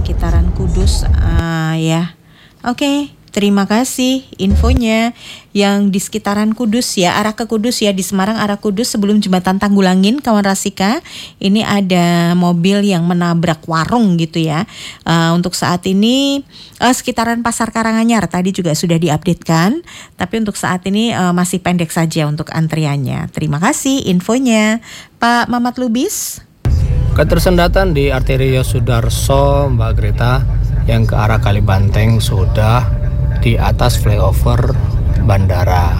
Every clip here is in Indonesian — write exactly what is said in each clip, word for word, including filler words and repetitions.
sekitaran Kudus uh, ya. Oke. Okay. Terima kasih infonya yang di sekitaran Kudus ya, arah ke Kudus ya, di Semarang arah Kudus sebelum jembatan Tanggulangin kawan Rasika. Ini ada mobil yang menabrak warung gitu ya. Uh, untuk saat ini uh, sekitaran Pasar Karanganyar tadi juga sudah diupdatekan, tapi untuk saat ini uh, masih pendek saja untuk antriannya. Terima kasih infonya Pak Mamat Lubis. Ketersendatan di arteri Yosudarso Mbak Greta yang ke arah Kalibanteng sudah di atas flyover bandara.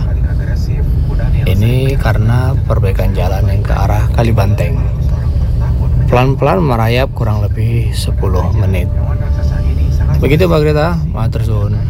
Ini karena perbaikan jalan yang ke arah Kalibanteng. Pelan-pelan merayap kurang lebih sepuluh menit. Begitu Mbak Greta, matur suwun.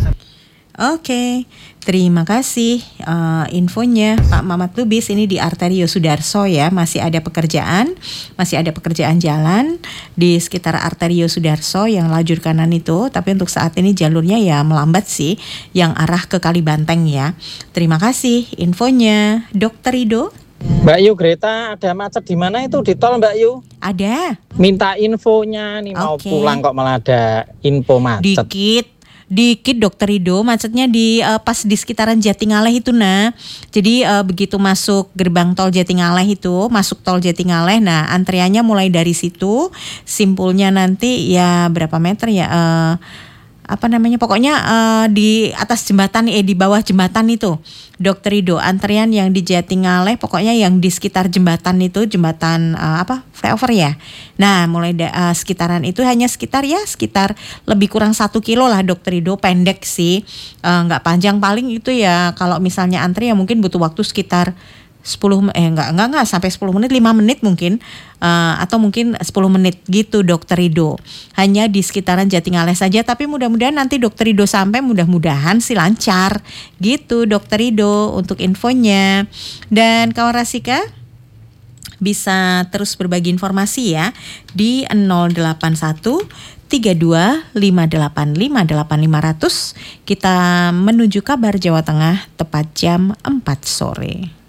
Oke, terima kasih uh, infonya Pak Mamat Lubis. Ini di arteri Yosudarso ya, masih ada pekerjaan, masih ada pekerjaan jalan di sekitar arteri Yosudarso yang lajur kanan itu. Tapi untuk saat ini jalurnya ya melambat sih, yang arah ke Kalibanteng ya. Terima kasih infonya, Dokter Rido. Mbak Yu, Greta ada macet di mana itu di tol Mbak Yu? Ada. Minta infonya nih, mau Oke. pulang kok malah ada info macet. Dikit. Dikit Dokter Rido, macetnya di uh, pas di sekitaran Jatingaleh itu nah. Jadi uh, begitu masuk gerbang tol Jatingaleh itu, masuk tol Jatingaleh, nah antriannya mulai dari situ, simpulnya nanti ya berapa meter ya, uh, apa namanya, pokoknya uh, di atas jembatan, eh di bawah jembatan itu Dokter Rido, antrian yang di Jatingaleh, pokoknya yang di sekitar jembatan itu, jembatan uh, apa flyover ya. Nah mulai da, uh, sekitaran itu hanya sekitar ya sekitar lebih kurang satu kilo lah Dokter Rido, pendek sih, uh, nggak panjang, paling itu ya kalau misalnya antri ya mungkin butuh waktu sekitar sepuluh eh enggak enggak enggak sampai sepuluh menit, lima menit mungkin, uh, atau mungkin sepuluh menit gitu Dokter Rido. Hanya di sekitaran Jatingaleh saja, tapi mudah-mudahan nanti Dokter Rido sampai, mudah-mudahan sih lancar gitu Dokter Rido untuk infonya. Dan kawan Rasika bisa terus berbagi informasi ya di nol delapan satu tiga dua lima delapan lima delapan lima nol nol. Kita menuju kabar Jawa Tengah tepat jam empat sore.